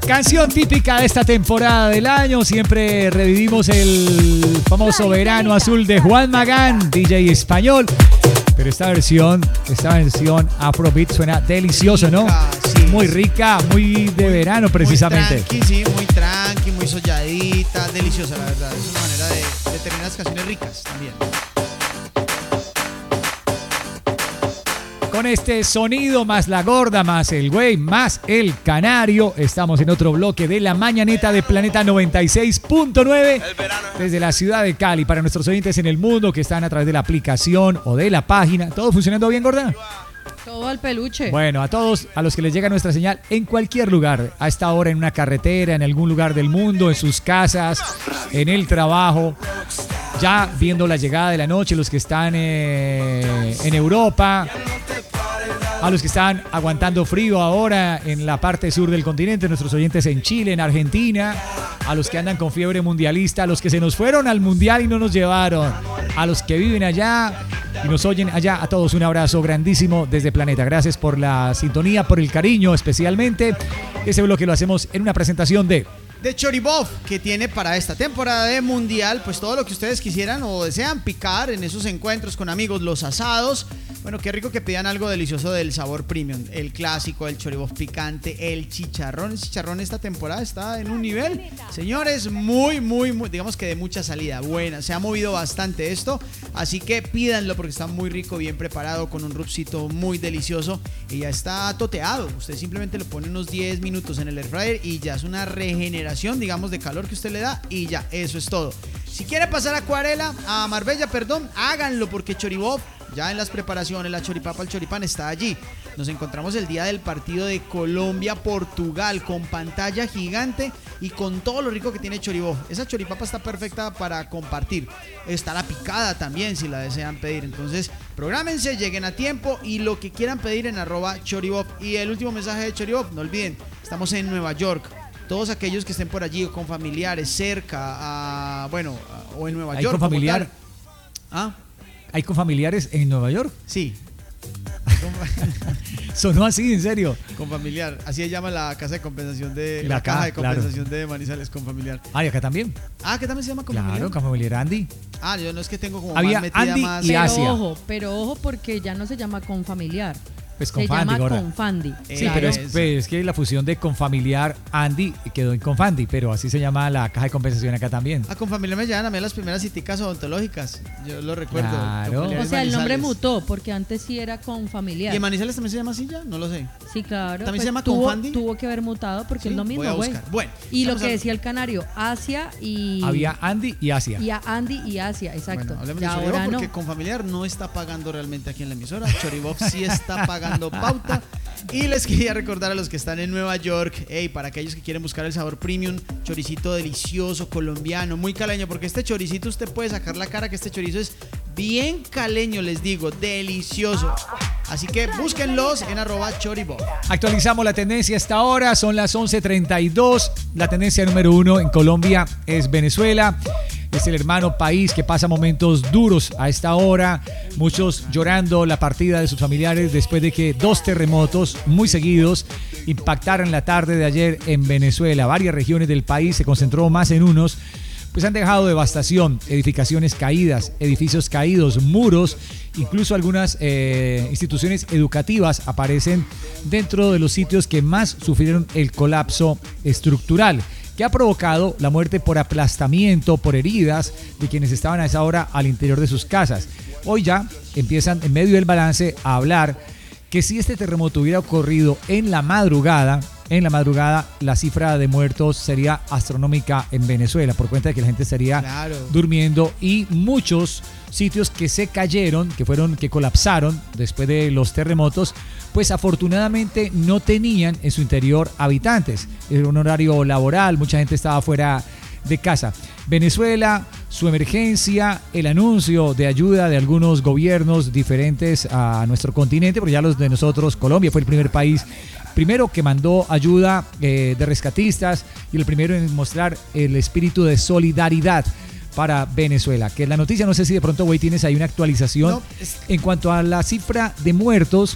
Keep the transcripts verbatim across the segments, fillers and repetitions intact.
Canción típica de esta temporada del año. Siempre revivimos el famoso Verano Azul de Juan Magán, D J español. Pero esta versión, esta versión Afrobeat suena delicioso, ¿no? Sí, muy rica, muy de verano precisamente. Muy tranqui, sí, muy tranqui, muy solladita, deliciosa la verdad. Es una manera de, de tener las canciones ricas también. Con este sonido más la gorda, más el güey, más el canario, estamos en otro bloque de la mañaneta de Planeta noventa y seis punto nueve desde la ciudad de Cali. Para nuestros oyentes en el mundo que están a través de la aplicación o de la página, ¿todo funcionando bien, gorda? Todo al peluche. Bueno, a todos, a los que les llega nuestra señal en cualquier lugar, a esta hora en una carretera, en algún lugar del mundo, en sus casas, en el trabajo, ya viendo la llegada de la noche, los que están eh, en Europa, a los que están aguantando frío ahora en la parte sur del continente, nuestros oyentes en Chile, en Argentina, a los que andan con fiebre mundialista, a los que se nos fueron al mundial y no nos llevaron, a los que viven allá y nos oyen allá, a todos un abrazo grandísimo desde Planeta. Gracias por la sintonía, por el cariño especialmente. Ese bloque lo hacemos en una presentación de... de Choribov, que tiene para esta temporada de Mundial pues todo lo que ustedes quisieran o desean picar en esos encuentros con amigos, los asados. Bueno, qué rico que pidan algo delicioso del sabor premium, el clásico, el Choribov picante, el chicharrón. El chicharrón esta temporada está en un nivel, señores, muy, muy, muy, digamos que de mucha salida, buena. Se ha movido bastante esto, así que pídanlo porque está muy rico, bien preparado, con un rubcito muy delicioso y ya está toteado. Usted simplemente lo pone unos diez minutos en el air fryer y ya es una regeneración, digamos, de calor que usted le da y ya, eso es todo. Si quiere pasar a Acuarela, a Marbella, perdón, háganlo porque Choribov, ya en las preparaciones, la choripapa, el choripán está allí. Nos encontramos el día del partido de Colombia-Portugal con pantalla gigante y con todo lo rico que tiene Choribov. Esa choripapa está perfecta para compartir. Está la picada también si la desean pedir. Entonces, prográmense, lleguen a tiempo y lo que quieran pedir en arroba Choribov. Y el último mensaje de Choribov, no olviden, estamos en Nueva York. Todos aquellos que estén por allí o con familiares cerca, a, bueno, a, o en Nueva ¿Hay York. con familiar? ¿Ah? ¿Hay con familiares en Nueva York? Sí. Sonó así, en serio. Con familiar. Así se llama la casa de compensación de la, la ca, caja de compensación claro. de Manizales, con familiar. Ah, y acá también. Ah, ¿qué también se llama con claro, familiar? Claro, con familiar Andy. Ah, yo no es que tengo como Había más metida Andy más. y pero Asia. ojo, pero ojo porque ya no se llama Confamiliar. Pues se Confandi, llama ahora. Confandi. Sí, claro. pero es, pues, es que la fusión de Confamiliar Andy quedó en Confandi, pero así se llama la caja de compensación acá también. Ah, con familiar me llevan a mí a las primeras citicas odontológicas. Yo lo recuerdo. Claro. O sea, el nombre mutó porque antes sí era Confamiliar. ¿Y en Manizales también se llama así ya? No lo sé. Sí, claro. ¿También pues se llama tuvo, Confandi? Tuvo que haber mutado porque ¿Sí? es lo mismo, güey. Bueno. Y lo que hablando. decía el canario, Asia y... Había Andy y Asia. Y a Andy y Asia, exacto. Bueno, hablemos y de Choribov ahora porque no. con familiar no está pagando realmente aquí en la emisora. Choribov sí está pagando pauta. Y les quería recordar a los que están en Nueva York, hey, para aquellos que quieren buscar el sabor premium, choricito delicioso, colombiano, muy caleño, porque este choricito usted puede sacar la cara que este chorizo es bien caleño, les digo, delicioso. Así que búsquenlos en arroba Choribov. Actualizamos la tendencia hasta ahora, son las once treinta y dos. La tendencia número uno en Colombia es Venezuela. Es el hermano país que pasa momentos duros a esta hora, muchos llorando la partida de sus familiares después de que dos terremotos muy seguidos impactaran la tarde de ayer en Venezuela. Varias regiones del país, se concentró más en unos, pues han dejado devastación, edificaciones caídas, edificios caídos, muros, incluso algunas eh, instituciones educativas aparecen dentro de los sitios que más sufrieron el colapso estructural, que ha provocado la muerte por aplastamiento, por heridas de quienes estaban a esa hora al interior de sus casas. Hoy ya empiezan en medio del balance a hablar que si este terremoto hubiera ocurrido en la madrugada, en la madrugada la cifra de muertos sería astronómica en Venezuela, por cuenta de que la gente estaría claro. durmiendo y muchos sitios que se cayeron, que fueron, que colapsaron después de los terremotos, pues afortunadamente no tenían en su interior habitantes. Era un horario laboral, mucha gente estaba fuera de casa. Venezuela, su emergencia, el anuncio de ayuda de algunos gobiernos diferentes a nuestro continente, porque ya los de nosotros, Colombia fue el primer país primero que mandó ayuda eh, de rescatistas y el primero en mostrar el espíritu de solidaridad para Venezuela, que es la noticia. No sé si de pronto, güey, tienes ahí una actualización no, es... en cuanto a la cifra de muertos.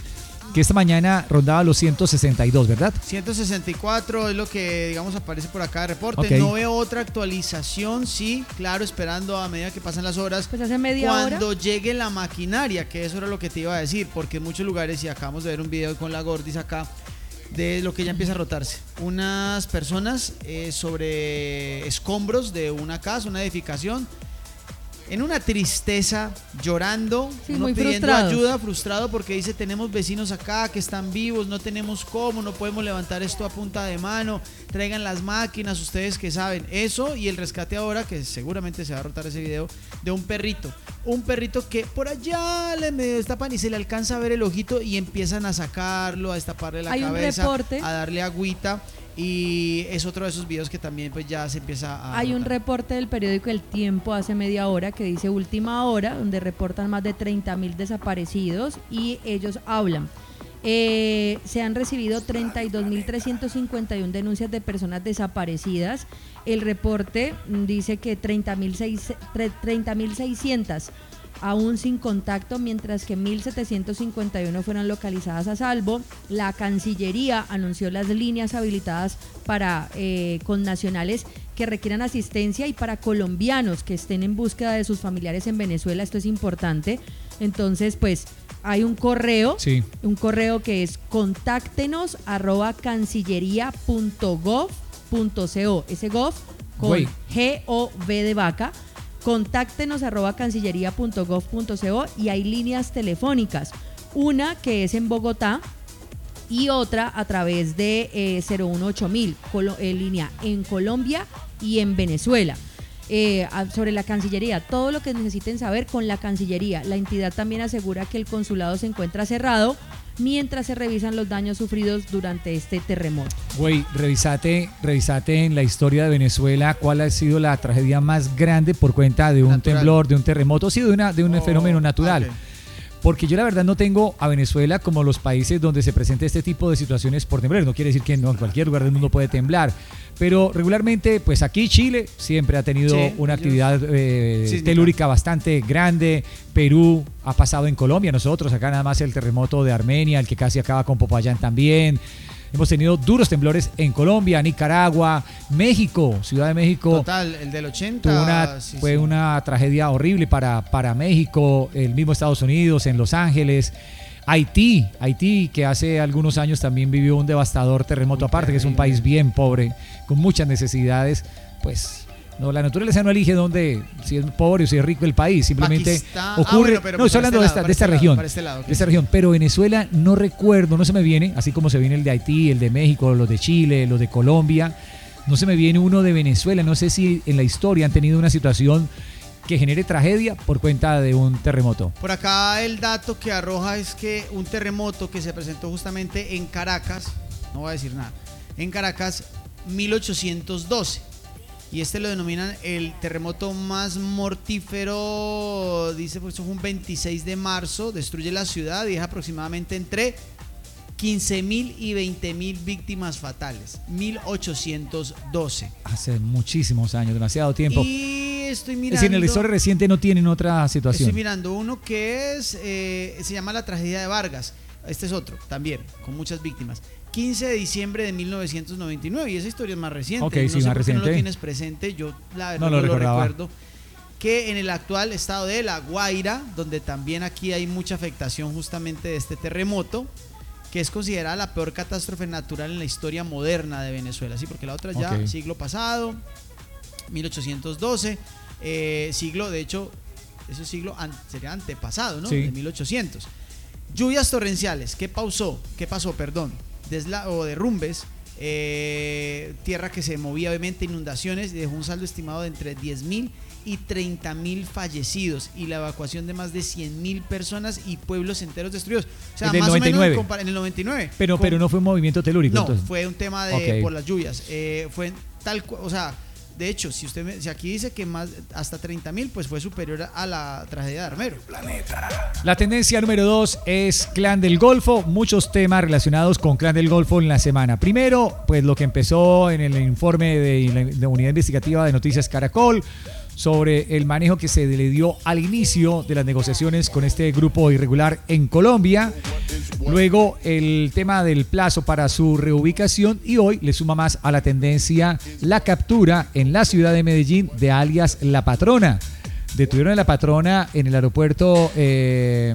que esta mañana rondaba los ciento sesenta y dos, ¿verdad? ciento sesenta y cuatro es lo que, digamos, aparece por acá de reporte. Okay. No veo otra actualización, sí, claro, esperando a medida que pasan las horas. Pues hace media cuando hora. llegue la maquinaria, que eso era lo que te iba a decir, porque en muchos lugares, y acabamos de ver un video con la Gordis acá, de lo que ya empieza a rotarse. Unas personas eh, sobre escombros de una casa, una edificación, en una tristeza, llorando, sí, uno muy pidiendo frustrados. ayuda, frustrado porque dice, tenemos vecinos acá que están vivos, no tenemos cómo, no podemos levantar esto a punta de mano, traigan las máquinas, ustedes que saben. Eso y el rescate ahora, que seguramente se va a rotar ese video, de un perrito. Un perrito que por allá le medio destapan y se le alcanza a ver el ojito y empiezan a sacarlo, a destaparle la Hay un cabeza, reporte. a darle agüita. Y es otro de esos videos que también pues ya se empieza a Hay un rotar. reporte del periódico El Tiempo hace media hora que dice Última Hora, donde reportan más de treinta mil desaparecidos y ellos hablan. Eh, se han recibido treinta y dos mil trescientas cincuenta y una denuncias de personas desaparecidas. El reporte mm, dice que treinta mil seiscientas aún sin contacto, mientras que mil setecientos cincuenta y uno fueron localizadas a salvo. La Cancillería anunció las líneas habilitadas para eh, connacionales que requieran asistencia y para colombianos que estén en búsqueda de sus familiares en Venezuela. Esto es importante. Entonces, pues, hay un correo, Sí. un correo que es contáctenos arroba cancillería punto gov punto co. Ese gov con Güey. G O V de vaca. Contáctenos arroba cancillería punto gov punto co y hay líneas telefónicas, una que es en Bogotá y otra a través de eh, cero uno ocho mil, colo- eh, línea en Colombia y en Venezuela. Eh, a- sobre la Cancillería, todo lo que necesiten saber con la Cancillería. La entidad también asegura que el consulado se encuentra cerrado mientras se revisan los daños sufridos durante este terremoto. Güey, revisate, revisate en la historia de Venezuela cuál ha sido la tragedia más grande por cuenta de un Natural. temblor, de un terremoto, sí, de, una, de un Oh, fenómeno natural. ok. Porque yo la verdad no tengo a Venezuela como los países donde se presenta este tipo de situaciones por temblor. No quiere decir que no, en cualquier lugar del mundo puede temblar. Pero regularmente, pues aquí Chile siempre ha tenido Sí, una ellos- actividad eh, sísmica. telúrica bastante grande. Perú ha pasado en Colombia, nosotros acá nada más el terremoto de Armenia, el que casi acaba con Popayán también. Hemos tenido duros temblores en Colombia, Nicaragua, México, Ciudad de México. Total, el del ochenta Tuvo una, sí, fue sí. una tragedia horrible para, para México, el mismo Estados Unidos, en Los Ángeles. Haití, Haití, que hace algunos años también vivió un devastador terremoto, Muy aparte que es un terrible. país bien pobre, con muchas necesidades. Pues no, la naturaleza no elige dónde, si es pobre o si es rico el país, simplemente Pakistán. Ah, ocurre. bueno, pero no, estoy para hablando este de esta, lado, de esta para este región. lado, para este lado, ok. de esta región, pero Venezuela no recuerdo, no se me viene, así como se viene el de Haití, el de México, los de Chile, los de Colombia. No se me viene uno de Venezuela. No sé si en la historia han tenido una situación que genere tragedia por cuenta de un terremoto. Por acá el dato que arroja es que un terremoto que se presentó justamente en Caracas, no voy a decir nada, en Caracas mil ochocientos doce. Y este lo denominan el terremoto más mortífero, dice, pues eso fue un veintiséis de marzo, destruye la ciudad y deja aproximadamente entre quince mil y veinte mil víctimas fatales. mil ochocientos doce. Hace muchísimos años, demasiado tiempo. Y estoy Es mirando... decir, en la historia reciente no tienen otra situación. Estoy mirando uno que es, eh, se llama La Tragedia de Vargas. Este es otro, también, con muchas víctimas. quince de diciembre de mil novecientos noventa y nueve, y esa historia es más reciente. Ok, no sí, sé más por qué reciente. no lo tienes presente, yo la verdad No no, lo lo recordaba. recuerdo. Que en el actual estado de La Guaira, donde también aquí hay mucha afectación justamente de este terremoto, que es considerada la peor catástrofe natural en la historia moderna de Venezuela, ¿sí? Porque la otra ya, Ok. siglo pasado, mil ochocientos doce, eh, siglo, de hecho, ese siglo an- sería antepasado, ¿no? Sí. De mil ochocientos. Lluvias torrenciales, ¿qué pausó? ¿Qué pasó? Perdón. Desla o derrumbes, eh, tierra que se movía, obviamente, inundaciones, y dejó un saldo estimado de entre diez mil y treinta mil fallecidos y la evacuación de más de cien mil personas y pueblos enteros destruidos. O sea, El del más noventa y nueve. o menos compar- en el noventa y nueve. Pero, Com- pero no fue un movimiento telúrico. no, entonces. fue un tema de Ok. por las lluvias. Eh, fue tal, cu- o sea, de hecho, si usted me- si aquí dice que más hasta treinta mil, pues fue superior a la tragedia de Armero. La tendencia número dos es Clan del Golfo. Muchos temas relacionados con Clan del Golfo en la semana. Primero, pues lo que empezó en el informe de la, la unidad investigativa de Noticias Caracol sobre el manejo que se le dio al inicio de las negociaciones con este grupo irregular en Colombia. Luego el tema del plazo para su reubicación y hoy le suma más a la tendencia la captura en la ciudad de Medellín de alias La Patrona. Detuvieron a La Patrona en el aeropuerto eh,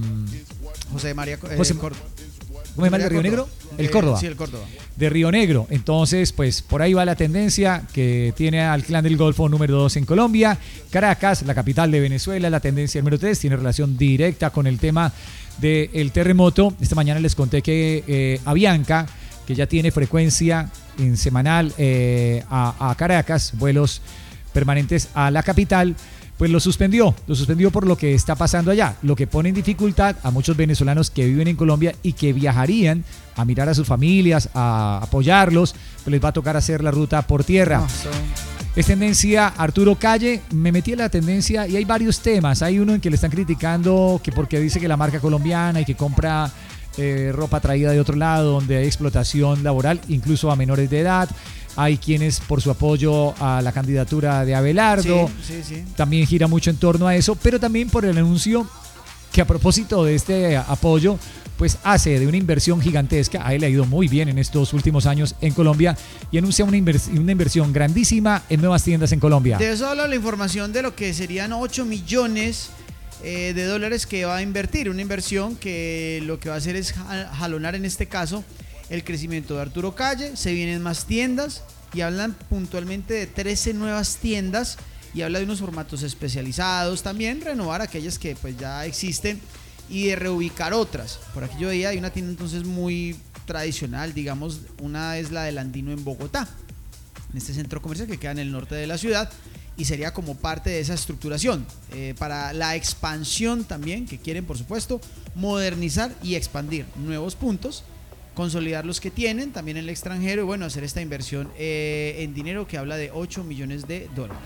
José María eh, José, Córdoba. ¿Cómo se llama el de Río Negro? El Córdoba. Eh, sí, el Córdoba. De Río Negro. Entonces, pues por ahí va la tendencia que tiene al Clan del Golfo número dos en Colombia. Caracas, la capital de Venezuela, la tendencia número tres, tiene relación directa con el tema del terremoto. Esta mañana les conté que eh, Avianca, que ya tiene frecuencia en semanal eh, a, a Caracas, vuelos permanentes a la capital, pues lo suspendió, lo suspendió por lo que está pasando allá, lo que pone en dificultad a muchos venezolanos que viven en Colombia y que viajarían a mirar a sus familias, a apoyarlos, pues les va a tocar hacer la ruta por tierra. No, so... Es tendencia Arturo Calle, me metí en la tendencia y hay varios temas, hay uno en que le están criticando que porque dice que la marca colombiana y que compra eh, ropa traída de otro lado donde hay explotación laboral, incluso a menores de edad. Hay quienes por su apoyo a la candidatura de Abelardo, sí, sí, sí. También gira mucho en torno a eso, pero también por el anuncio que a propósito de este apoyo, pues hace de una inversión gigantesca. A él le ha ido muy bien en estos últimos años en Colombia y anuncia una, invers- una inversión grandísima en nuevas tiendas en Colombia. De eso habla la información de lo que serían ocho millones eh, de dólares que va a invertir. Una inversión que lo que va a hacer es jalonar en este caso el crecimiento de Arturo Calle. Se vienen más tiendas y hablan puntualmente de trece nuevas tiendas y habla de unos formatos especializados, también renovar aquellas que pues ya existen y de reubicar otras. Por aquí yo veía, hay una tienda entonces muy tradicional, digamos, una es la del Andino en Bogotá, en este centro comercial que queda en el norte de la ciudad y sería como parte de esa estructuración eh, para la expansión también, que quieren por supuesto modernizar y expandir nuevos puntos, consolidar los que tienen también en el extranjero y bueno, hacer esta inversión eh, en dinero que habla de ocho millones de dólares.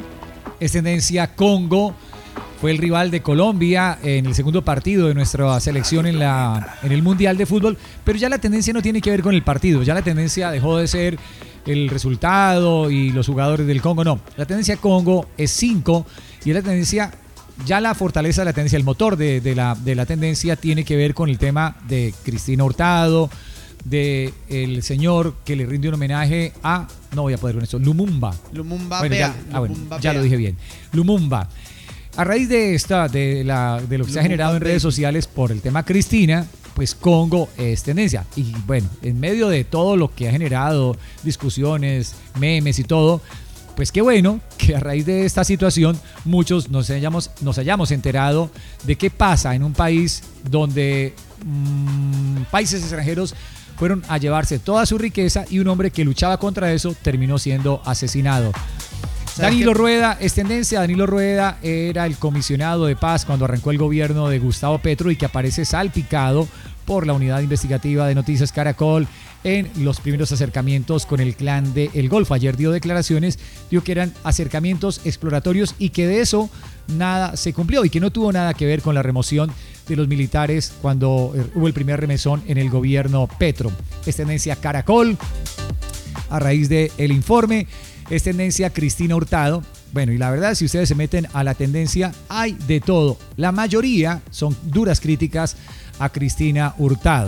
Es tendencia Congo, fue el rival de Colombia en el segundo partido de nuestra selección en, la, en el Mundial de Fútbol, pero ya la tendencia no tiene que ver con el partido, ya la tendencia dejó de ser el resultado y los jugadores del Congo, no, la tendencia Congo es cinco y es la tendencia, ya la fortaleza de la tendencia, el motor de, de, la, de la tendencia tiene que ver con el tema de Cristina Hurtado, de el señor que le rinde un homenaje a, no voy a poder con esto, Lumumba. Lumumba bueno, Bea. ya, ah, bueno, Lumumba ya Bea. lo dije bien. Lumumba. A raíz de esta, de, la, de lo que se ha generado en redes sociales por el tema Cristina, pues Congo es tendencia. Y bueno, en medio de todo lo que ha generado, discusiones, memes y todo, pues qué bueno que a raíz de esta situación muchos nos hayamos, nos hayamos enterado de qué pasa en un país donde mmm, países extranjeros fueron a llevarse toda su riqueza y un hombre que luchaba contra eso terminó siendo asesinado. Danilo qué? Rueda es tendencia. Danilo Rueda era el comisionado de paz cuando arrancó el gobierno de Gustavo Petro y que aparece salpicado por la unidad investigativa de Noticias Caracol en los primeros acercamientos con el clan de El Golfo. Ayer dio declaraciones, dijo que eran acercamientos exploratorios y que de eso nada se cumplió y que no tuvo nada que ver con la remoción de los militares cuando hubo el primer remesón en el gobierno Petro. Es tendencia Caracol a raíz del informe. Es tendencia Cristina Hurtado. Bueno, y la verdad, si ustedes se meten a la tendencia, hay de todo. La mayoría son duras críticas a Cristina Hurtado.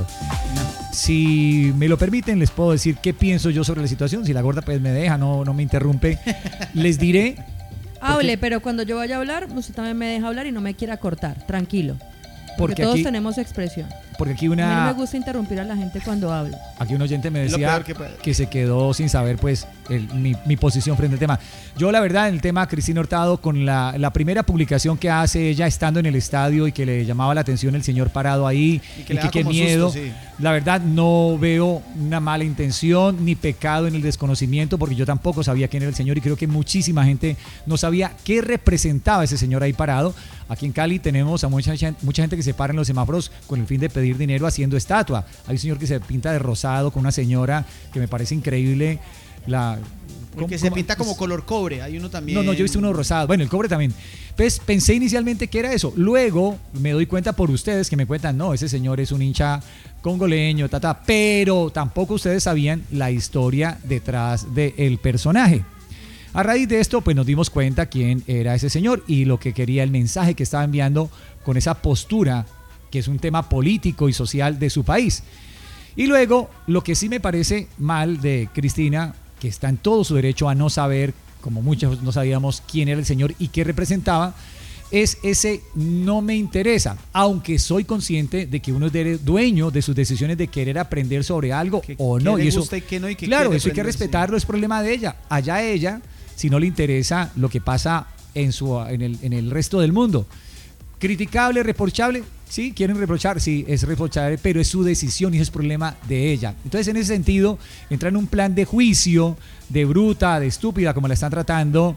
Si me lo permiten, les puedo decir qué pienso yo sobre la situación. Si la gorda pues me deja, no, no me interrumpe. Les diré... Hable, porque... pero cuando yo vaya a hablar, usted también me deja hablar y no me quiera cortar. Tranquilo. Porque, porque todos aquí, tenemos expresión. Porque aquí una... A mí no me gusta interrumpir a la gente cuando habla. Aquí un oyente me decía que, que se quedó sin saber pues el, mi, mi posición frente al tema. Yo la verdad en el tema Cristina Hurtado, con la, la primera publicación que hace ella estando en el estadio y que le llamaba la atención el señor parado ahí y que, y que qué miedo, susto, sí. La verdad no veo una mala intención ni pecado en el desconocimiento, porque yo tampoco sabía quién era el señor y creo que muchísima gente no sabía qué representaba ese señor ahí parado. Aquí en Cali tenemos a mucha, mucha gente que se para en los semáforos con el fin de pedir dinero haciendo estatua. Hay un señor que se pinta de rosado con una señora que me parece increíble. La, Porque ¿cómo, se pinta como pues, color cobre, hay uno también. No, no, yo he visto uno rosado. Bueno, el cobre también. Pues pensé inicialmente que era eso. Luego me doy cuenta por ustedes que me cuentan, no, ese señor es un hincha congoleño, tata, pero tampoco ustedes sabían la historia detrás del personaje. A raíz de esto, pues nos dimos cuenta quién era ese señor y lo que quería, el mensaje que estaba enviando con esa postura, que es un tema político y social de su país. Y luego, lo que sí me parece mal de Cristina, que está en todo su derecho a no saber, como muchos no sabíamos quién era el señor y qué representaba, es ese no me interesa, aunque soy consciente de que uno es dueño de sus decisiones de querer aprender sobre algo que, o no. Que le y eso, gusta y que no y que claro, quiere eso hay que aprender, respetarlo, sí. Es problema de ella. Allá ella, si no le interesa lo que pasa en, su, en, el, en el resto del mundo. Criticable, reprochable, sí, quieren reprochar, sí, es reprochable, pero es su decisión y es problema de ella. Entonces, en ese sentido, entra en un plan de juicio, de bruta, de estúpida, como la están tratando,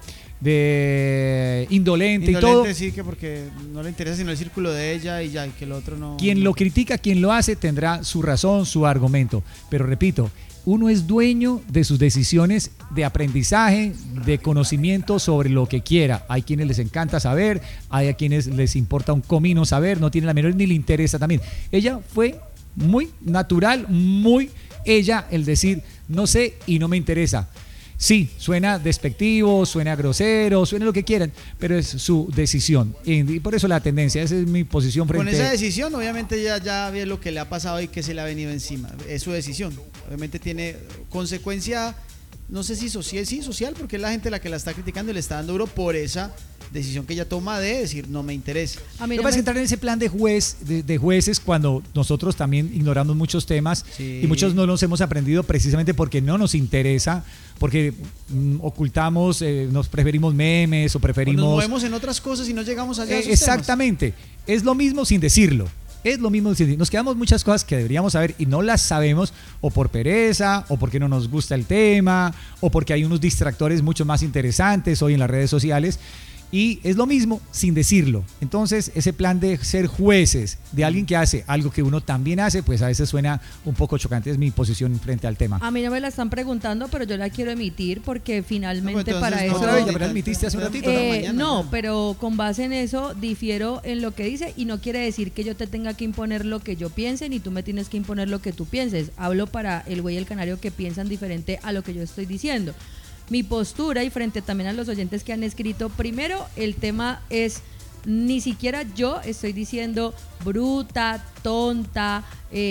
de indolente, indolente y todo. Sí, que porque no le interesa sino el círculo de ella y ya, y que el otro no... Quien lo critica, quien lo hace, tendrá su razón, su argumento. Pero repito, uno es dueño de sus decisiones de aprendizaje, de conocimiento sobre lo que quiera. Hay quienes les encanta saber, hay a quienes les importa un comino saber, no tiene la menor ni le interesa también. Ella fue muy natural, muy ella el decir no sé y no me interesa. Sí, suena despectivo, suena grosero, suena lo que quieran, pero es su decisión. Y por eso la tendencia, esa es mi posición frente... Con esa decisión, obviamente ya, ya ve lo que le ha pasado y que se le ha venido encima. Es su decisión. Obviamente tiene consecuencia, no sé si social, sí, social, porque es la gente la que la está criticando y le está dando duro por esa decisión que ella toma de decir no me interesa. A mí no me... entrar en ese plan de juez, de, de jueces cuando nosotros también ignoramos muchos temas, sí, y muchos no los hemos aprendido precisamente porque no nos interesa, porque mm, ocultamos, eh, nos preferimos memes o preferimos... O nos movemos en otras cosas y no llegamos allá. Eh, exactamente, temas. Es lo mismo sin decirlo. Es lo mismo, nos quedamos muchas cosas que deberíamos saber y no las sabemos, o por pereza, o porque no nos gusta el tema, o porque hay unos distractores mucho más interesantes hoy en las redes sociales. Y es lo mismo sin decirlo. Entonces, ese plan de ser jueces de alguien que hace algo que uno también hace, pues a veces suena un poco chocante. Es mi posición frente al tema. A mí no me la están preguntando, pero yo la quiero emitir porque finalmente no, para no, eso... ¿Otra vez? ¿Ya me la emitiste hace un ratito? Eh, mañana, no, ya. pero con base en eso difiero en lo que dice y no quiere decir que yo te tenga que imponer lo que yo piense ni tú me tienes que imponer lo que tú pienses. Hablo para el güey y el canario que piensan diferente a lo que yo estoy diciendo. Mi postura y frente también a los oyentes que han escrito, primero el tema es, ni siquiera yo estoy diciendo bruta, tonta,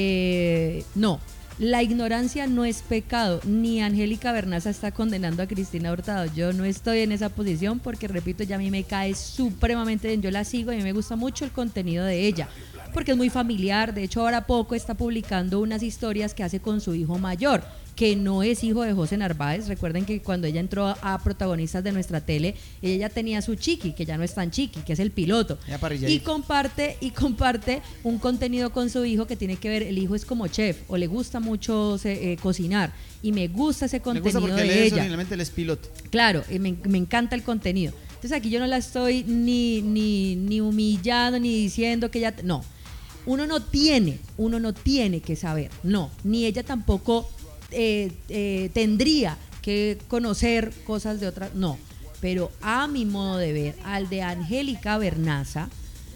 eh, no, la ignorancia no es pecado, ni Angélica Bernaza está condenando a Cristina Hurtado, yo no estoy en esa posición porque repito, ya a mí me cae supremamente bien, yo la sigo, a mí me gusta mucho el contenido de ella, porque es muy familiar, de hecho ahora poco está publicando unas historias que hace con su hijo mayor, que no es hijo de José Narváez. Recuerden que cuando ella entró a, a protagonistas de nuestra tele, ella ya tenía su chiqui, que ya no es tan chiqui, que es el piloto. Y comparte, y comparte un contenido con su hijo que tiene que ver, el hijo es como chef, o le gusta mucho eh, cocinar, y me gusta ese contenido me gusta porque de él ella. Originalmente él es piloto. Claro, me, me encanta el contenido. Entonces aquí yo no la estoy ni, ni, ni humillando, ni diciendo que ella... No, uno no tiene, uno no tiene que saber, no, ni ella tampoco... Eh, eh, tendría que conocer cosas de otras, no, pero a mi modo de ver, al de Angélica Bernaza,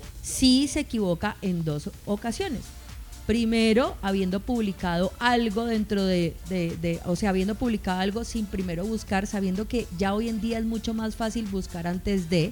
sí se equivoca en dos ocasiones. Primero, habiendo publicado algo dentro de, de, de, o sea, habiendo publicado algo sin primero buscar, sabiendo que ya hoy en día es mucho más fácil buscar antes de.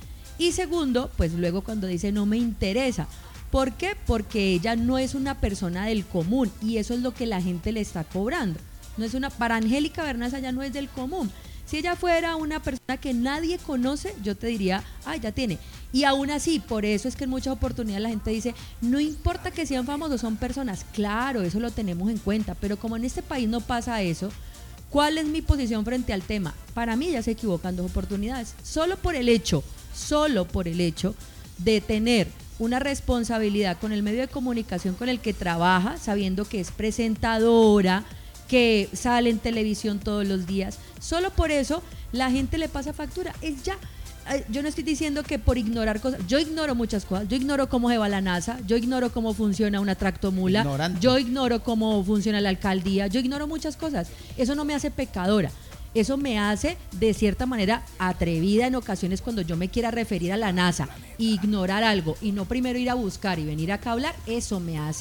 Y segundo, pues luego cuando dice no me interesa. ¿Por qué? Porque ella no es una persona del común y eso es lo que la gente le está cobrando. No es una, para Angélica Bernaza ya no es del común. Si ella fuera una persona que nadie conoce, yo te diría, ay, ya tiene. Y aún así, por eso es que en muchas oportunidades la gente dice, no importa que sean famosos, son personas. Claro, eso lo tenemos en cuenta, pero como en este país no pasa eso, ¿cuál es mi posición frente al tema? Para mí ya se equivocan dos oportunidades. Solo por el hecho, solo por el hecho de tener una responsabilidad con el medio de comunicación con el que trabaja, sabiendo que es presentadora, que sale en televisión todos los días. Solo por eso la gente le pasa factura. Es ya. Yo no estoy diciendo que por ignorar cosas. Yo ignoro muchas cosas. Yo ignoro cómo se va la NASA. Yo ignoro cómo funciona una tractomula. Ignorante. Yo ignoro cómo funciona la alcaldía. Yo ignoro muchas cosas. Eso no me hace pecadora. Eso me hace de cierta manera atrevida en ocasiones cuando yo me quiera referir a la NASA, ignorar algo y no primero ir a buscar y venir acá a hablar, eso me hace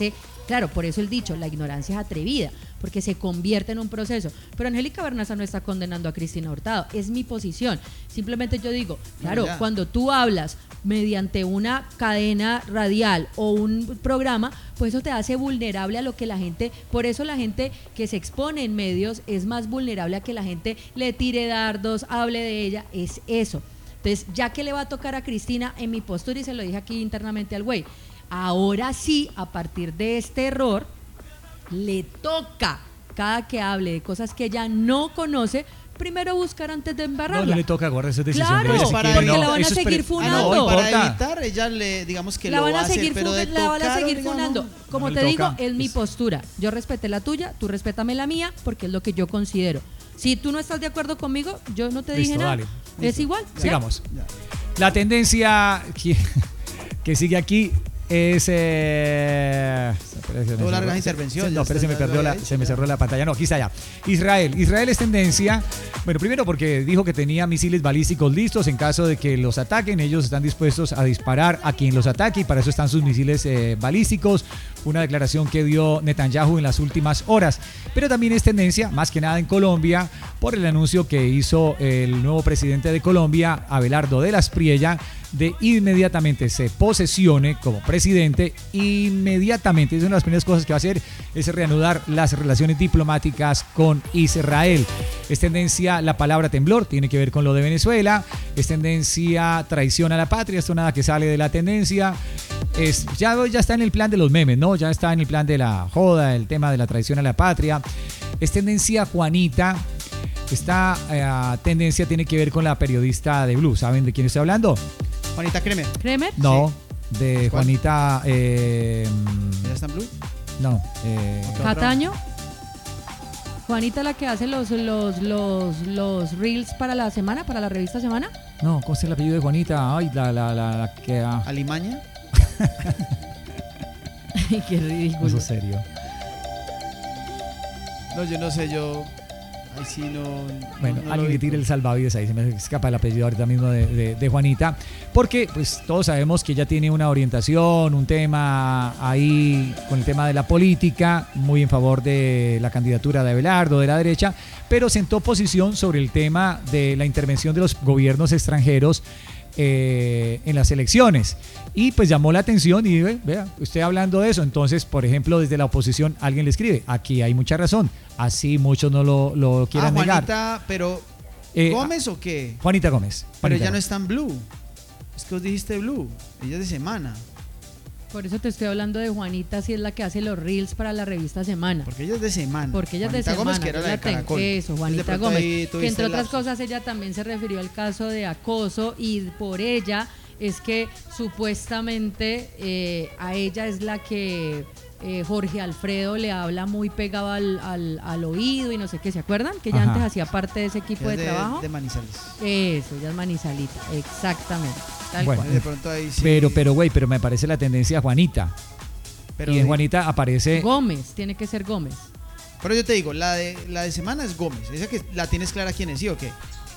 Claro, por eso el dicho, la ignorancia es atrevida, porque se convierte en un proceso. Pero Angélica Bernaza no está condenando a Cristina Hurtado, es mi posición. Simplemente yo digo, claro, ya. cuando tú hablas mediante una cadena radial o un programa, pues eso te hace vulnerable a lo que la gente, por eso la gente que se expone en medios es más vulnerable a que la gente le tire dardos, hable de ella, es eso. Entonces, ya que le va a tocar a Cristina, en mi postura, y se lo dije aquí internamente al güey, ahora sí, a partir de este error, le toca, cada que hable de cosas que ella no conoce, primero buscar antes de embarrarla. No, no le toca, gorda, eso es decisión Claro, de ella. Si para- quiere, porque no, la van a eso es seguir pre- funando. Ah, no, para importa. evitar, ella le, digamos que la lo van va a a hacer, seguir, pero de fu- la van a tocar, seguir digamos, funando. Como no te le digo, toca. es mi Es- postura. Yo respeté la tuya, tú respétame la mía, porque es lo que yo considero. Si tú no estás de acuerdo conmigo, yo no te dije Listo, nada. dale. Es Listo. igual. ¿ya? Sigamos. La tendencia que, que sigue aquí es... Eh, espérese, Tuvo me largas cerró- intervenciones, No, ya pero está, se me ya perdió lo la, había dicho, se me ya. cerró la pantalla. No, aquí está ya. Israel. Israel es tendencia. Bueno, primero porque dijo que tenía misiles balísticos listos en caso de que los ataquen. Ellos están dispuestos a disparar a quien los ataque y para eso están sus misiles eh, balísticos. Una declaración que dio Netanyahu en las últimas horas. Pero también es tendencia, más que nada en Colombia, por el anuncio que hizo el nuevo presidente de Colombia, Abelardo de las Priella, de inmediatamente se posesione como presidente, inmediatamente, es una de las primeras cosas que va a hacer, es reanudar las relaciones diplomáticas con Israel. Es tendencia la palabra temblor, tiene que ver con lo de Venezuela, es tendencia traición a la patria, esto nada que sale de la tendencia, es, ya, ya está en el plan de los memes, ¿no? Ya está en el plan de la joda, el tema de la traición a la patria, es tendencia Juanita. Esta eh, tendencia tiene que ver con la periodista de Blue, ¿saben de quién estoy hablando? Juanita Kremer, ¿Kremer? No, de ¿Cuál? Juanita. Eh, ¿ella está en Blue? no, eh, Cataño. Juanita, la que hace los, los, los, los reels para la semana, para la revista Semana. no, ¿cómo es el apellido de Juanita? Ay, la, la, la, la que. ah, ¿Alimaña? Ay, qué ridículo. eso es serio. No, yo no sé, yo... Ahí sí no... Bueno, no- no lo alguien que vi. tire el salvavidas ahí, se me escapa el apellido ahorita mismo de, de- de Juanita, porque pues todos sabemos que ella tiene una orientación, un tema ahí con el tema de la política, muy en favor de la candidatura de Abelardo, de la derecha, pero sentó posición sobre el tema de la intervención de los gobiernos extranjeros eh, en las elecciones. Y pues llamó la atención y ve, vea, usted hablando de eso, entonces, por ejemplo, desde la oposición alguien le escribe, aquí hay mucha razón, así muchos no lo, lo Ah, quieran negar. Juanita, pero... Eh, ¿Gómez o qué? Juanita Gómez. Pero Juanita ella no Gómez. está en Blue. Es que vos dijiste Blue. Ella es de Semana. Por eso te estoy hablando de Juanita, si es la que hace los reels para la revista Semana. Porque ella es de Semana. Porque ella es de Juanita Semana. Gómez, que era yo la de la tengo. Caracol. Eso, Entonces, de Juanita pronto Gómez. ahí Que tuviste entre el otras lapsus. cosas ella también se refirió al caso de acoso y por ella es que supuestamente eh, a ella es la que eh, Jorge Alfredo le habla muy pegado al, al, al oído y no sé qué, ¿se acuerdan? Que ella Ajá. antes hacía parte de ese equipo Es de, de, trabajo. de Manizales. Eso, ella es Manizalita, exactamente. Tal Bueno. cual. De pronto ahí sí. Pero, pero, güey, pero me parece la tendencia Juanita. pero y en de- Juanita aparece. Gómez, tiene que ser Gómez. Pero yo te digo, la de, la de Semana es Gómez. Esa que la tienes clara quién es, ¿sí o qué?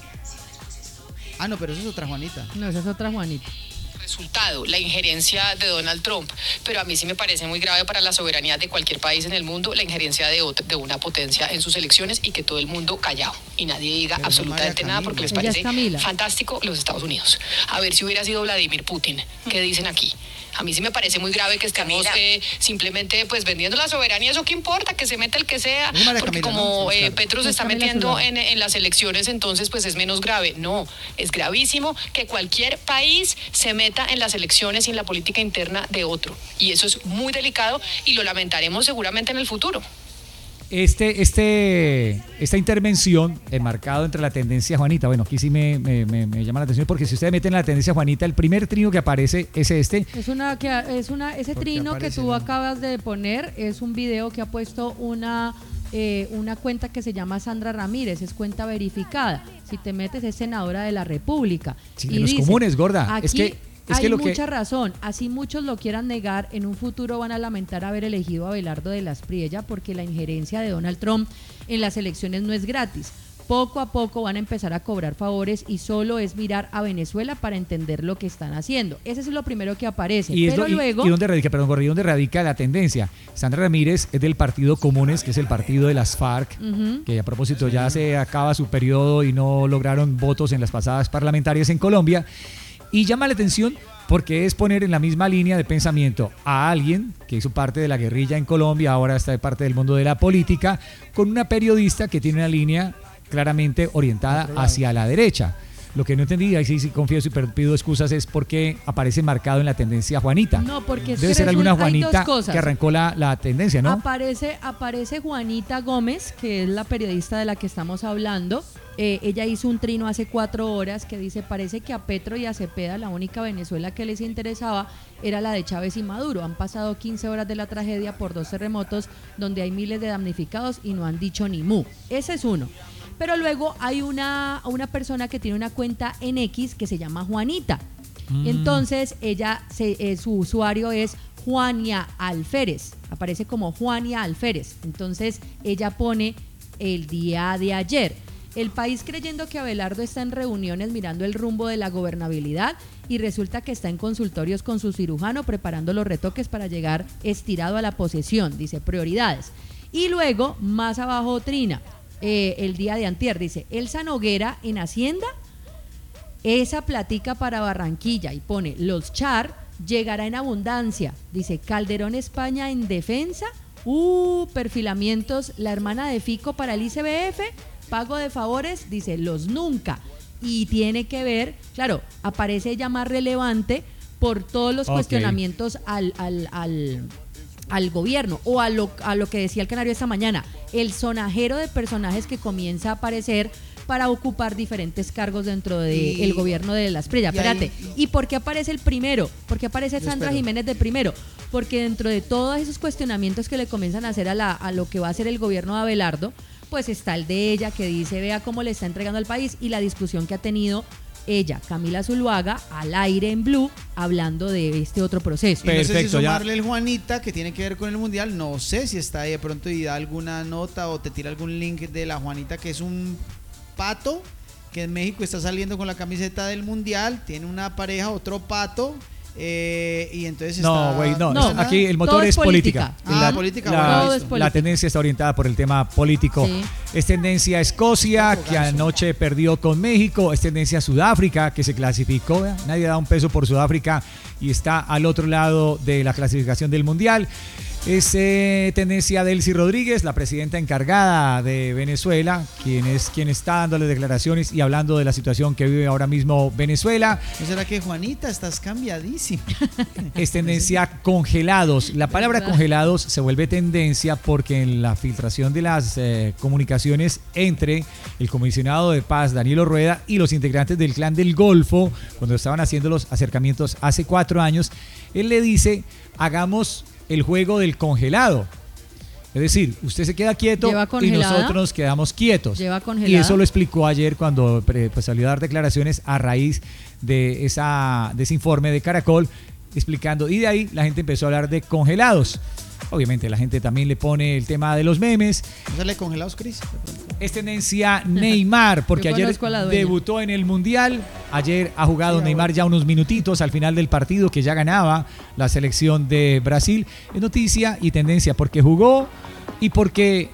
Ah, no, pero eso es otra Juanita. No, esa es otra Juanita. Resultado, la injerencia de Donald Trump, pero a mí sí me parece muy grave para la soberanía de cualquier país en el mundo la injerencia de, otra, de una potencia en sus elecciones y que todo el mundo callado y nadie diga Pero eso absolutamente María nada Camila. porque les Ella es parece Camila. fantástico los Estados Unidos. A ver si hubiera sido Vladimir Putin, ¿qué dicen aquí? A mí sí me parece muy grave que estemos eh, simplemente pues vendiendo la soberanía, eso qué importa, que se meta el que sea, Es María porque Camila, como ¿no? Sí, eh, claro. Petro se Es está Camila metiendo Zuluaga. en, en las elecciones, entonces pues es menos grave. No, es gravísimo que cualquier país se meta en las elecciones y en la política interna de otro. Y eso es muy delicado y lo lamentaremos seguramente en el futuro. Este, este, esta intervención enmarcado entre la tendencia Juanita, bueno, aquí sí me, me, me- me llama la atención porque si ustedes meten la tendencia Juanita, el primer trino que aparece es este. Es una que es una ese Porque trino que aparece, tú ¿no? acabas de poner es un video que ha puesto una eh, una cuenta que se llama Sandra Ramírez, es cuenta verificada. Si te metes es senadora de la República. Sí, Y de los dice, comunes, gorda. Aquí Es que- es hay que lo que- mucha razón. Así muchos lo quieran negar, en un futuro van a lamentar haber elegido a Abelardo de las Priella porque la injerencia de Donald Trump en las elecciones no es gratis. poco a poco van a empezar a cobrar favores y solo es mirar a Venezuela para entender lo que están haciendo. Ese es lo primero que aparece. ¿Y, Pero esto, luego, y, ¿y dónde radica, perdón, Gordy, dónde radica la tendencia? Sandra Ramírez es del Partido Comunes, que es el partido de las FARC, uh-huh. que a propósito ya se acaba su periodo y no lograron votos en las pasadas parlamentarias en Colombia. Y llama la atención porque es poner en la misma línea de pensamiento a alguien que hizo parte de la guerrilla en Colombia, ahora está de parte del mundo de la política, con una periodista que tiene una línea claramente orientada hacia la derecha. Lo que no entendí, ahí sí, sí confieso y pido excusas, es porque aparece marcado en la tendencia Juanita. No, porque debe ser alguna Juanita que arrancó la, la tendencia, ¿no? Aparece, aparece Juanita Gómez, que es la periodista de la que estamos hablando. Eh, ella hizo un trino hace cuatro horas que dice, parece que a Petro y a Cepeda la única Venezuela que les interesaba era la de Chávez y Maduro. Han pasado quince horas de la tragedia por dos terremotos donde hay miles de damnificados y no han dicho ni mu. Ese es uno. Pero luego hay una, una persona que tiene una cuenta en X que se llama Juanita. Mm. Entonces ella, se, eh, su usuario es Juania Alférez. Aparece como Juania Alférez. Entonces ella pone el día de ayer. El país creyendo que Abelardo está en reuniones mirando el rumbo de la gobernabilidad y resulta que está en consultorios con su cirujano preparando los retoques para llegar estirado a la posesión, dice prioridades. Y luego, más abajo, Trina, eh, el día de antier, dice Elsa Noguera en Hacienda, esa platica para Barranquilla y pone los char llegará en abundancia, dice Calderón España en defensa, uh, perfilamientos, la hermana de Fico para el I C B F, pago de favores, dice los nunca, y tiene que ver, claro, aparece ella más relevante por todos los okay. cuestionamientos al, al, al, al gobierno, o a lo, a lo que decía el Canario esta mañana, el sonajero de personajes que comienza a aparecer para ocupar diferentes cargos dentro del de gobierno de las Espriella. Espérate, ¿y por qué aparece el primero? ¿Por qué aparece Sandra Jiménez de primero? Porque dentro de todos esos cuestionamientos que le comienzan a hacer a, la, a lo que va a ser el gobierno de Abelardo, pues está el de ella que dice, vea cómo le está entregando al país, y la discusión que ha tenido ella, Camila Zuluaga, al aire en Blue, hablando de este otro proceso. Perfecto, no sé si sumarle el Juanita, que tiene que ver con el Mundial, no sé si está ahí de pronto y da alguna nota o te tira algún link de la Juanita, que es un pato que en México está saliendo con la camiseta del Mundial, tiene una pareja, otro pato, eh, y entonces no, está... güey, no, no, aquí el motor es, es política. política. Ah, la, política, la, bueno, todo es política. La tendencia está orientada por el tema político. Sí. Es tendencia a Escocia, que anoche perdió con México. Es tendencia a Sudáfrica, que se clasificó. ¿eh? Nadie da un peso por Sudáfrica y está al otro lado de la clasificación del Mundial. Es eh, tendencia a Delcy Rodríguez, la presidenta encargada de Venezuela, quien es quien está dándole declaraciones y hablando de la situación que vive ahora mismo Venezuela. ¿No será que, Juanita, estás cambiadísima? Es tendencia a congelados. La palabra congelados se vuelve tendencia porque en la filtración de las eh, comunicaciones entre el comisionado de paz, Danilo Rueda, y los integrantes del Clan del Golfo, cuando estaban haciendo los acercamientos hace cuatro años, él le dice, hagamos el juego del congelado. Es decir, usted se queda quieto y nosotros nos quedamos quietos. Lleva congelada. Y eso lo explicó ayer cuando pues, salió a dar declaraciones a raíz de, esa, de ese informe de Caracol, explicando. Y de ahí la gente empezó a hablar de congelados. Obviamente la gente también le pone el tema de los memes. ¿Sale congelados, Cris? Es tendencia Neymar, porque ayer debutó en el Mundial. Ayer ha jugado Neymar ya unos minutitos al final del partido, que ya ganaba la selección de Brasil. Es noticia y tendencia porque jugó y porque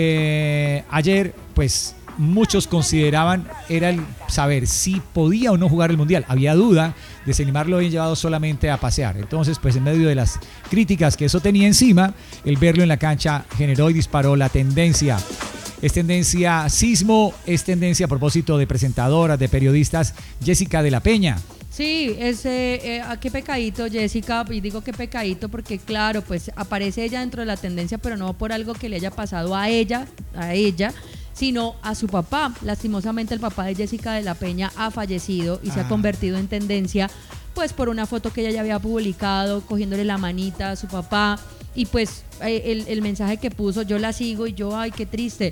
eh, ayer, pues, muchos consideraban era el saber si podía o no jugar el Mundial. Había duda de si Neymar lo habían llevado solamente a pasear. Entonces, pues en medio de las críticas que eso tenía encima, el verlo en la cancha generó y disparó la tendencia. Es tendencia sismo, es tendencia a propósito de presentadoras, de periodistas, Jessica de la Peña. Sí, es, eh, eh, qué pecadito, Jessica, y digo qué pecadito porque claro, pues aparece ella dentro de la tendencia, pero no por algo que le haya pasado a ella, a ella, sino a su papá. Lastimosamente el papá de Jessica de la Peña ha fallecido y ah. se ha convertido en tendencia, pues por una foto que ella ya había publicado, cogiéndole la manita a su papá, y pues el, el mensaje que puso, yo la sigo y yo, ay, qué triste,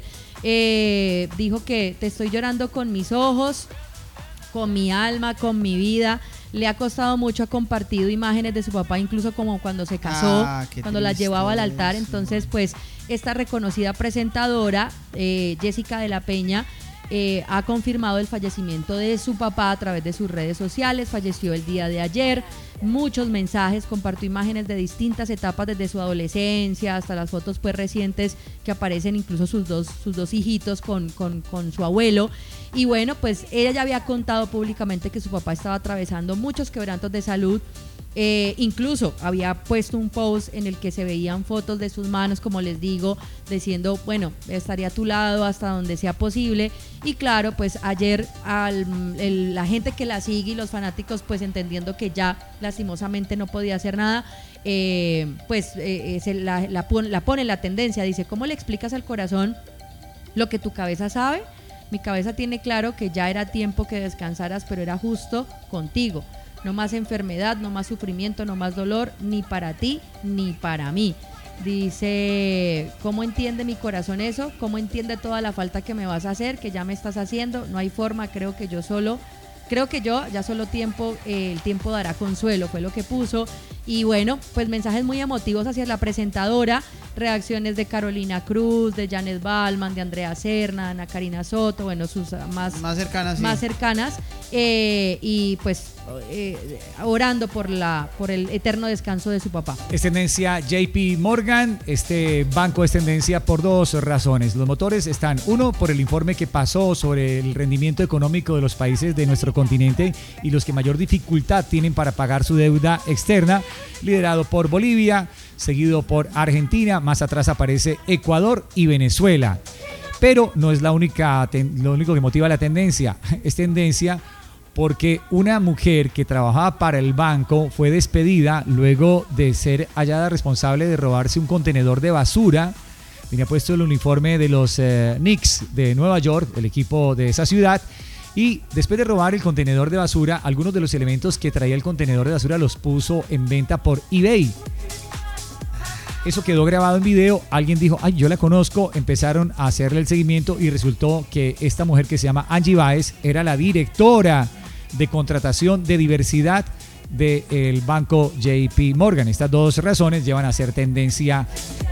eh, dijo que te estoy llorando con mis ojos, con mi alma, con mi vida. Le ha costado mucho, ha compartido imágenes de su papá, incluso como cuando se casó, ah, cuando la llevaba al altar. Entonces, pues, esta reconocida presentadora, eh, Jessica de la Peña, eh, ha confirmado el fallecimiento de su papá a través de sus redes sociales. Falleció el día de ayer. Muchos mensajes, compartió imágenes de distintas etapas desde su adolescencia hasta las fotos pues recientes que aparecen incluso sus dos, sus dos hijitos con, con, con su abuelo. Y bueno, pues ella ya había contado públicamente que su papá estaba atravesando muchos quebrantos de salud. Eh, incluso había puesto un post en el que se veían fotos de sus manos, como les digo, diciendo, bueno, estaré a tu lado hasta donde sea posible. Y claro, pues ayer al, el, la gente que la sigue y los fanáticos, pues entendiendo que ya lastimosamente no podía hacer nada, eh, pues eh, se la, la, pon, la pone en la tendencia. Dice, ¿cómo le explicas al corazón lo que tu cabeza sabe? Mi cabeza tiene claro que ya era tiempo que descansaras, pero era justo contigo. No más enfermedad, no más sufrimiento, no más dolor, ni para ti, ni para mí. Dice, ¿cómo entiende mi corazón eso? ¿Cómo entiende toda la falta que me vas a hacer, que ya me estás haciendo? No hay forma, creo que yo solo, creo que yo ya solo tiempo, eh, el tiempo dará consuelo, fue lo que puso. Y bueno, pues mensajes muy emotivos hacia la presentadora, reacciones de Carolina Cruz, de Janet Ballman, de Andrea Serna, Ana Karina Soto, bueno, sus más, más cercanas, más sí. cercanas eh, y pues eh, orando por, la, por el eterno descanso de su papá. Es tendencia J P Morgan. Este banco es tendencia por dos razones. Los motores están, uno, por el informe que pasó sobre el rendimiento económico de los países de nuestro continente y los que mayor dificultad tienen para pagar su deuda externa, liderado por Bolivia, seguido por Argentina, más atrás aparece Ecuador y Venezuela. Pero no es la única, lo único que motiva la tendencia. Es tendencia porque una mujer que trabajaba para el banco fue despedida luego de ser hallada responsable de robarse un contenedor de basura. Tenía puesto el uniforme de los eh, Knicks de Nueva York, el equipo de esa ciudad. Y después de robar el contenedor de basura, algunos de los elementos que traía el contenedor de basura los puso en venta por eBay. Eso quedó grabado en video, alguien dijo, ay, yo la conozco, empezaron a hacerle el seguimiento y resultó que esta mujer que se llama Angie Baez era la directora de contratación de diversidad del banco J P Morgan. Estas dos razones llevan a ser tendencia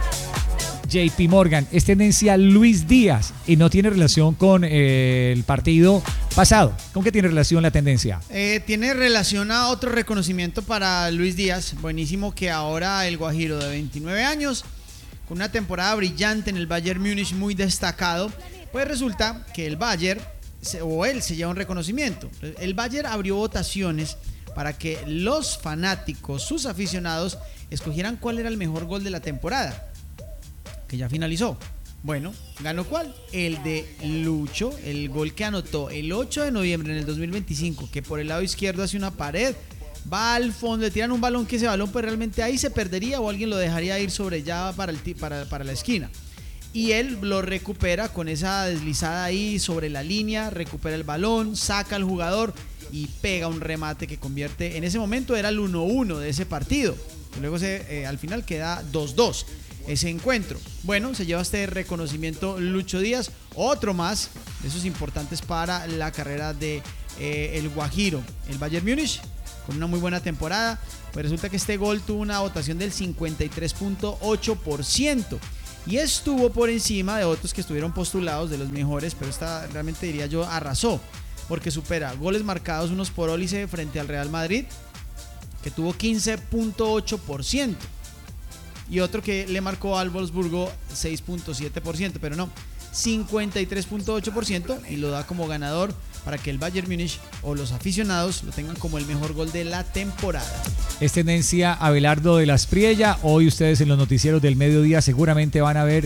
J P Morgan. Es tendencia Luis Díaz y no tiene relación con eh, el partido pasado. ¿Con qué tiene relación la tendencia? Eh, tiene relación a otro reconocimiento para Luis Díaz. Buenísimo que ahora el Guajiro de veintinueve años, con una temporada brillante en el Bayern Múnich, muy destacado, pues resulta que el Bayern, o él, se lleva un reconocimiento. El Bayern abrió votaciones para que los fanáticos, sus aficionados, escogieran cuál era el mejor gol de la temporada, que ya finalizó. Bueno, ¿ganó cuál? El de Lucho, el gol que anotó el ocho de noviembre en el dos mil veinticinco, que por el lado izquierdo hace una pared, va al fondo, le tiran un balón que ese balón pues realmente ahí se perdería o alguien lo dejaría ir sobre ya para, el, para, para la esquina. Y él lo recupera con esa deslizada ahí sobre la línea, recupera el balón, saca al jugador y pega un remate que convierte, en ese momento era el uno uno de ese partido. Luego se, eh, al final queda dos dos. Ese encuentro. Bueno, se lleva este reconocimiento Lucho Díaz, otro más de esos importantes para la carrera de eh, el Guajiro. El Bayern Múnich, con una muy buena temporada, pues resulta que este gol tuvo una votación del cincuenta y tres punto ocho por ciento y estuvo por encima de otros que estuvieron postulados de los mejores, pero esta realmente diría yo arrasó, porque supera goles marcados unos por Olise frente al Real Madrid, que tuvo quince punto ocho por ciento. Y otro que le marcó al Wolfsburgo seis punto siete por ciento, pero no, cincuenta y tres punto ocho por ciento, y lo da como ganador para que el Bayern Múnich o los aficionados lo tengan como el mejor gol de la temporada. Es tendencia Abelardo de la Espriella. Hoy ustedes en los noticieros del mediodía seguramente van a ver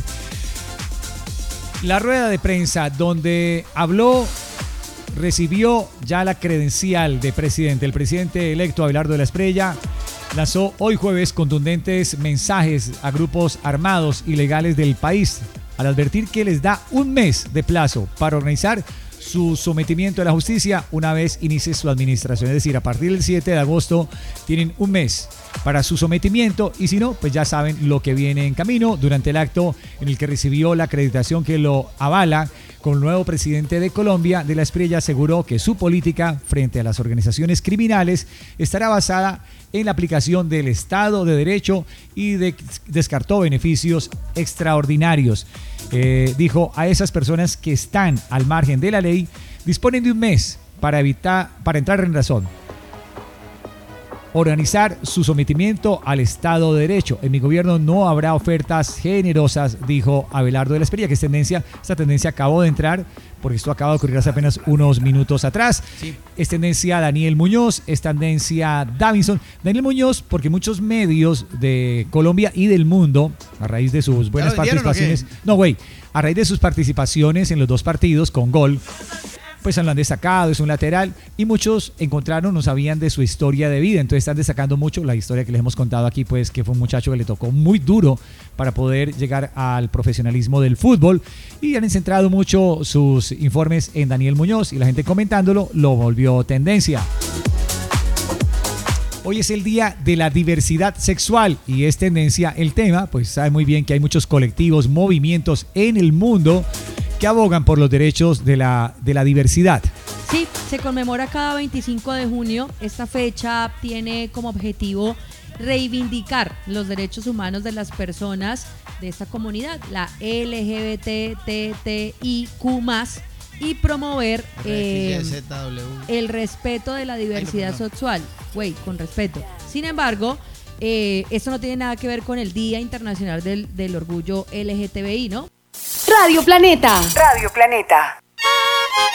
la rueda de prensa donde habló, recibió ya la credencial de presidente. El presidente electo Abelardo de la Espriella lanzó hoy jueves contundentes mensajes a grupos armados ilegales del país al advertir que les da un mes de plazo para organizar su sometimiento a la justicia una vez inicie su administración. Es decir, a partir del siete de agosto tienen un mes para su sometimiento y si no, pues ya saben lo que viene en camino. Durante el acto en el que recibió la acreditación que lo avala Con el nuevo presidente de Colombia, De la Espriella aseguró que su política frente a las organizaciones criminales estará basada en la aplicación del Estado de Derecho y de, descartó beneficios extraordinarios. Eh, dijo a esas personas que están al margen de la ley, disponen de un mes para evitar, para entrar en razón. Organizar su sometimiento al Estado de Derecho. En mi gobierno no habrá ofertas generosas, dijo Abelardo de la Espriella, que es tendencia. Esta tendencia acabó de entrar, porque esto acaba de ocurrir hace apenas unos minutos atrás. Sí. Es tendencia Daniel Muñoz, es tendencia Davinson. Daniel Muñoz, porque muchos medios de Colombia y del mundo, a raíz de sus buenas participaciones... No, güey, a raíz de sus participaciones en los dos partidos con gol, pues lo han destacado, es un lateral, y muchos encontraron, no sabían de su historia de vida, entonces están destacando mucho la historia que les hemos contado aquí, pues que fue un muchacho que le tocó muy duro para poder llegar al profesionalismo del fútbol, y han centrado mucho sus informes en Daniel Muñoz, y la gente comentándolo lo volvió tendencia. Hoy es el día de la diversidad sexual y es tendencia el tema, pues sabe muy bien que hay muchos colectivos, movimientos en el mundo que abogan por los derechos de la, de la diversidad. Sí, se conmemora cada veinticinco de junio. Esta fecha tiene como objetivo reivindicar los derechos humanos de las personas de esta comunidad, la L G B T T T I Q más, y promover eh, el respeto de la diversidad sexual. Güey, con respeto. Sin embargo, eh, esto no tiene nada que ver con el Día Internacional del, del Orgullo L G T B I, ¿no? Radio Planeta. Radio Planeta.